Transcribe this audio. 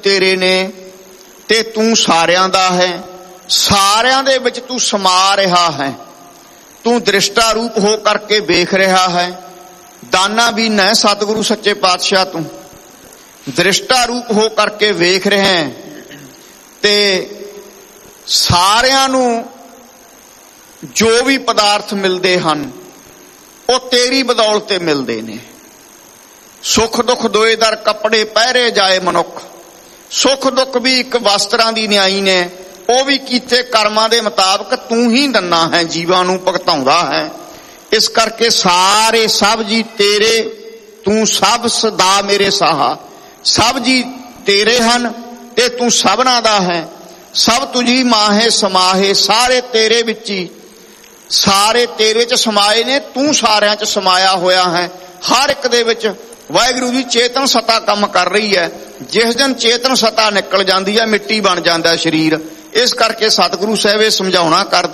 ਤੇਰੇ ਨੇ ਤੇ ਤੂੰ ਸਾਰਿਆਂ ਦਾ ਹੈ। ਸਾਰਿਆਂ ਦੇ ਵਿੱਚ ਤੂੰ ਸਮਾ ਰਿਹਾ ਹੈ। ਤੂੰ ਦ੍ਰਿਸ਼ਟਾ ਰੂਪ ਹੋ ਕਰਕੇ ਵੇਖ ਰਿਹਾ ਹੈ। ਦਾਨਾ ਵੀ ਨੈ ਸਤਿਗੁਰੂ ਸੱਚੇ ਪਾਤਸ਼ਾਹ, ਤੂੰ ਦ੍ਰਿਸ਼ਟਾ ਰੂਪ ਹੋ ਕਰਕੇ ਵੇਖ ਰਿਹਾ ਹੈ ਤੇ ਸਾਰਿਆਂ ਨੂੰ ਜੋ ਵੀ ਪਦਾਰਥ ਮਿਲਦੇ ਹਨ ਉਹ ਤੇਰੀ ਬਦੌਲਤ ਤੇ ਮਿਲਦੇ ਨੇ। ਸੁੱਖ ਦੁੱਖ ਦੋਏ ਦਰ ਕੱਪੜੇ ਪਹਿਰੇ ਜਾਏ ਮਨੁੱਖ। ਸੁੱਖ ਦੁੱਖ ਵੀ ਇੱਕ ਵਸਤਰਾਂ ਦੀ ਨਿਆਈ ਨੇ, ਉਹ ਵੀ ਕੀਤੇ ਕਰਮਾਂ ਦੇ ਮੁਤਾਬਕ ਤੂੰ ਹੀ ਦੰਨਾ ਹੈ, ਜੀਵਾਂ ਨੂੰ ਭੁਗਤਾਉਂਦਾ ਹੈ। ਇਸ ਕਰਕੇ ਸਾਰੇ ਸਭ ਜੀ ਤੇਰੇ, ਤੂੰ ਸਭ ਸਦਾ ਮੇਰੇ ਸਾਹਾ। ਸਭ ਜੀ ਤੇਰੇ ਹਨ ਤੇ ਤੂੰ ਸਭਨਾਂ ਦਾ ਹੈ। ਸਭ ਤੁਝੀ ਮਾਹੇ ਸਮਾਹੇ, ਸਾਰੇ ਤੇਰੇ ਵਿੱਚ ਹੀ, ਸਾਰੇ ਤੇਰੇ ਚ ਸਮਾਏ ਨੇ, ਤੂੰ ਸਾਰਿਆਂ ਚ ਸਮਾਇਆ ਹੋਇਆ ਹੈ। ਹਰ ਇੱਕ ਦੇ ਵਿੱਚ ਵਾਹਿਗੁਰੂ ਦੀ ਚੇਤਨ ਸਤਾ ਕੰਮ ਕਰ ਰਹੀ ਹੈ। ਜਿਸ ਦਿਨ ਚੇਤਨ ਸਤਾ ਨਿਕਲ ਜਾਂਦੀ ਹੈ, ਮਿੱਟੀ ਬਣ ਜਾਂਦਾ ਸਰੀਰ। ਇਸ ਕਰਕੇ ਸਤਿਗੁਰੂ ਸਾਹਿਬ ਇਹ ਸਮਝਾਉਣਾ ਕਰਦੇ